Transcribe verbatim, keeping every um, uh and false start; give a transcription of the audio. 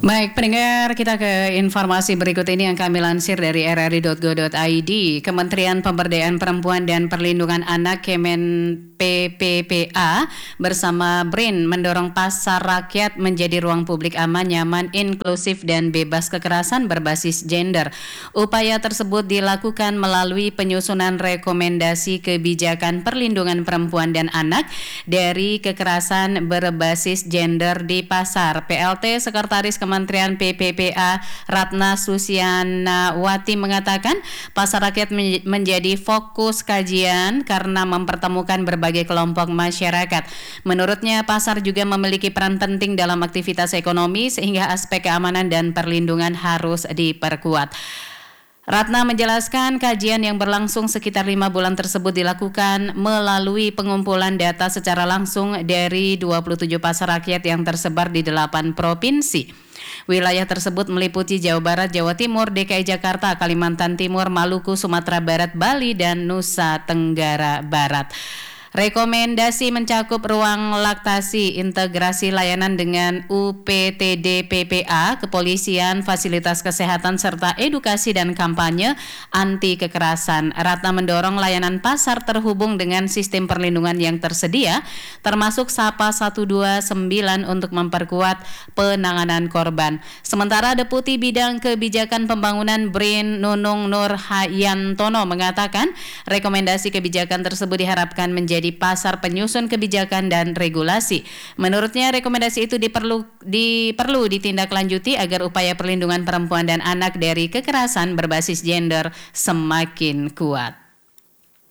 Baik, pendengar, kita ke informasi berikut ini yang kami lansir dari r r i titik go titik i d. Kementerian Pemberdayaan Perempuan dan Perlindungan Anak Kemen P P P A bersama B R I N mendorong pasar rakyat menjadi ruang publik aman, nyaman, inklusif, dan bebas kekerasan berbasis gender. Upaya tersebut dilakukan melalui penyusunan rekomendasi kebijakan perlindungan perempuan dan anak dari kekerasan berbasis gender di pasar. P L T Sekretaris Kementerian P P P A Ratna Susianawati mengatakan pasar rakyat menjadi fokus kajian karena mempertemukan berbagai kelompok masyarakat. Menurutnya, pasar juga memiliki peran penting dalam aktivitas ekonomi sehingga aspek keamanan dan perlindungan harus diperkuat. Ratna menjelaskan kajian yang berlangsung sekitar lima bulan tersebut dilakukan melalui pengumpulan data secara langsung dari dua puluh tujuh pasar rakyat yang tersebar di delapan provinsi. Wilayah tersebut meliputi Jawa Barat, Jawa Timur, D K I Jakarta, Kalimantan Timur, Maluku, Sumatera Barat, Bali, dan Nusa Tenggara Barat. Rekomendasi mencakup ruang laktasi, integrasi layanan dengan U P T D P P A, kepolisian, fasilitas kesehatan, serta edukasi dan kampanye anti kekerasan. Ratna mendorong layanan pasar terhubung dengan sistem perlindungan yang tersedia, termasuk Sapa satu dua sembilan untuk memperkuat penanganan korban. Sementara Deputi Bidang Kebijakan Pembangunan B R I N Nunung Nur Hayantono mengatakan rekomendasi kebijakan tersebut diharapkan menjadi jadi pasar penyusun kebijakan dan regulasi. Menurutnya, rekomendasi itu diperlu, diperlu ditindaklanjuti agar upaya perlindungan perempuan dan anak dari kekerasan berbasis gender semakin kuat.